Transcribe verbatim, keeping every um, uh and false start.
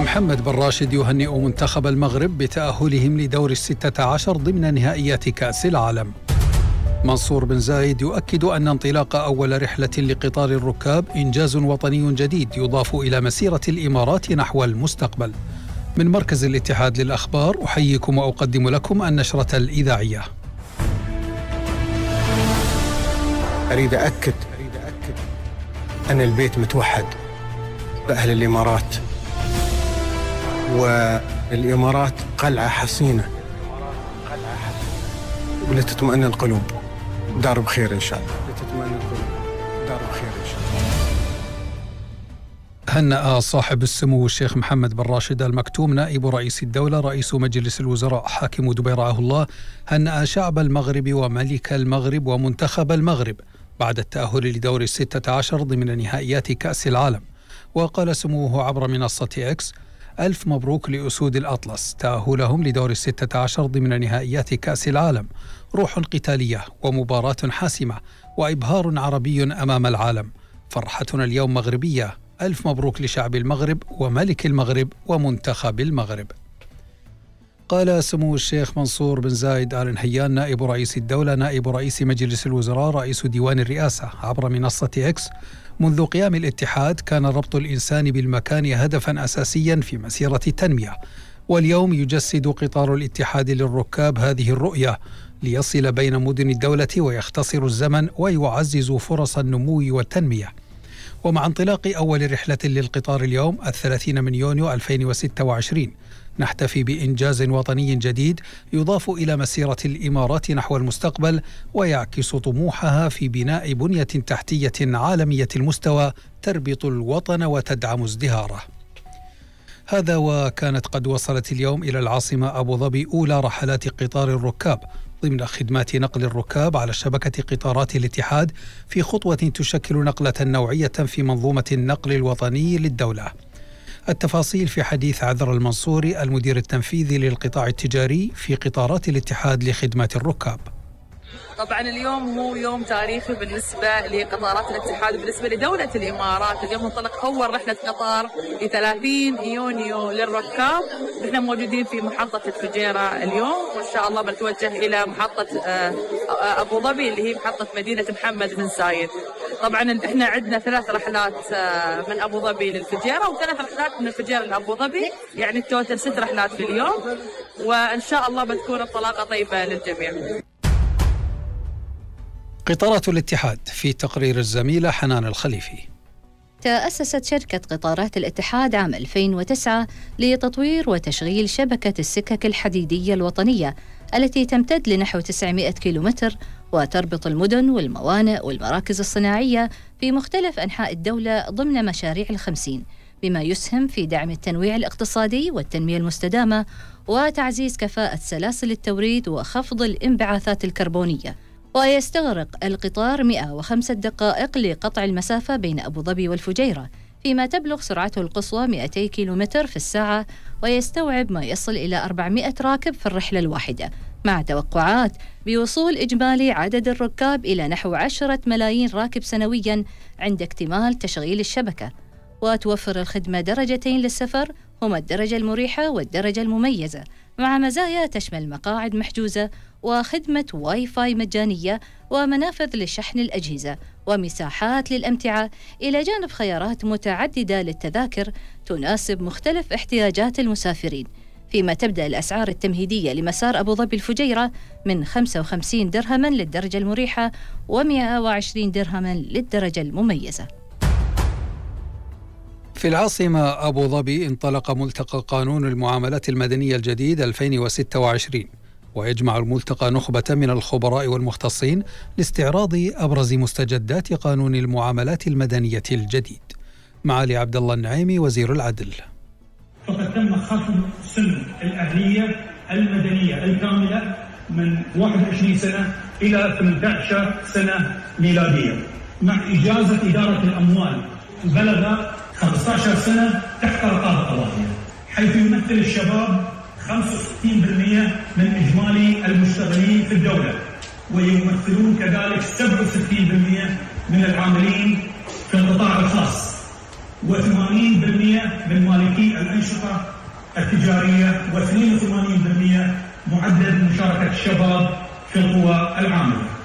محمد بن راشد يهنئ منتخب المغرب بتأهلهم لدور الستة عشر ضمن نهائيات كأس العالم. منصور بن زايد يؤكد أن انطلاق أول رحلة لقطار الركاب إنجاز وطني جديد يضاف إلى مسيرة الإمارات نحو المستقبل. من مركز الاتحاد للأخبار أحييكم وأقدم لكم النشرة الإذاعية. أريد أكد أن البيت متوحد بأهل الإمارات، والإمارات قلعة حصينة ولتطمئن القلوب. دار بخير إن شاء الله. لتطمئن القلوب. دار بخير إن شاء الله. هنأ صاحب السمو الشيخ محمد بن راشد المكتوم نائب رئيس الدولة رئيس مجلس الوزراء حاكم دبي رعاه الله، هنأ شعب المغرب وملك المغرب ومنتخب المغرب بعد التأهل لدور الستة عشر ضمن نهائيات كأس العالم. وقال سموه عبر منصة إكس: ألف مبروك لأسود الأطلس تأهلهم لدور الستة عشر ضمن نهائيات كأس العالم. روح قتالية ومباراة حاسمة وإبهار عربي أمام العالم. فرحتنا اليوم مغربية. ألف مبروك لشعب المغرب وملك المغرب ومنتخب المغرب. قال سمو الشيخ منصور بن زايد آل نهيان نائب رئيس الدولة نائب رئيس مجلس الوزراء رئيس ديوان الرئاسة عبر منصة إكس: منذ قيام الاتحاد كان ربط الإنسان بالمكان هدفا أساسيا في مسيرة التنمية، واليوم يجسد قطار الاتحاد للركاب هذه الرؤية ليصل بين مدن الدولة ويختصر الزمن ويعزز فرص النمو والتنمية. ومع انطلاق أول رحلة للقطار اليوم الثلاثين من يونيو ألفين وستة وعشرين نحتفي بإنجاز وطني جديد يضاف إلى مسيرة الإمارات نحو المستقبل ويعكس طموحها في بناء بنية تحتية عالمية المستوى تربط الوطن وتدعم ازدهاره. هذا وكانت قد وصلت اليوم إلى العاصمة أبو ظبي أولى رحلات قطار الركاب ضمن خدمات نقل الركاب على شبكة قطارات الاتحاد في خطوة تشكل نقلة نوعية في منظومة النقل الوطني للدولة. التفاصيل في حديث عذر المنصوري المدير التنفيذي للقطاع التجاري في قطارات الاتحاد لخدمات الركاب. طبعا اليوم هو يوم تاريخي بالنسبة لقطارات الاتحاد وبالنسبة لدولة الإمارات. اليوم انطلق أول رحلة قطار ل ثلاثين يونيو للركاب. نحن موجودين في محطة الفجيرة اليوم، وإن شاء الله بنتوجه إلى محطة أبو ظبي اللي هي محطة مدينة محمد بن زايد. طبعا احنا عندنا ثلاث رحلات من أبو ظبي للفجيرة وثلاث رحلات من الفجيرة لأبو ظبي، يعني التوتل ست رحلات في اليوم، وإن شاء الله بتكون انطلاقة طيبة للجميع. قطارات الاتحاد في تقرير الزميلة حنان الخليفي. تأسست شركة قطارات الاتحاد عام ألفين وتسعة لتطوير وتشغيل شبكة السكك الحديدية الوطنية التي تمتد لنحو تسعمائة كيلومتر وتربط المدن والموانئ والمراكز الصناعية في مختلف أنحاء الدولة ضمن مشاريع الخمسين، بما يسهم في دعم التنويع الاقتصادي والتنمية المستدامة وتعزيز كفاءة سلاسل التوريد وخفض الانبعاثات الكربونية. ويستغرق القطار مئة وخمسة دقائق لقطع المسافة بين أبو ظبي والفجيرة، فيما تبلغ سرعته القصوى مئتي كيلومتر في الساعة، ويستوعب ما يصل إلى أربعمائة راكب في الرحلة الواحدة، مع توقعات بوصول إجمالي عدد الركاب إلى نحو عشرة ملايين راكب سنوياً عند اكتمال تشغيل الشبكة. وتوفر الخدمة درجتين للسفر هما الدرجة المريحة والدرجة المميزة، مع مزايا تشمل مقاعد محجوزة وخدمة واي فاي مجانية ومنافذ لشحن الأجهزة ومساحات للأمتعة، إلى جانب خيارات متعددة للتذاكر تناسب مختلف احتياجات المسافرين. فيما تبدأ الأسعار التمهيدية لمسار أبو ظبي الفجيرة من خمسة وخمسين درهما للدرجة المريحة ومئة وعشرين درهما للدرجة المميزة. في العاصمة أبو ظبي انطلق ملتقى قانون المعاملات المدنية الجديد ألفين وستة وعشرين، ويجمع الملتقى نخبة من الخبراء والمختصين لاستعراض أبرز مستجدات قانون المعاملات المدنية الجديد. معالي عبد الله النعيمي وزير العدل. فقد تم خفض سن الأهلية المدنية الكاملة من واحد وعشرين سنة إلى ثمانية عشر سنة ميلادية، مع إجازة إدارة الأموال بلغ خمسة عشر سنة تحت رقابة قضائية، حيث يمثل الشباب خمسة وستين بالمئة من إجمالي المشتغلين في الدولة، ويمثلون كذلك سبعة وستين بالمئة من العاملين في القطاع الخاص. وثمانين بالمئة من مالكي الأنشطة التجارية، واثنين وثمانين بالمئة معدل مشاركة الشباب في القوى العاملة.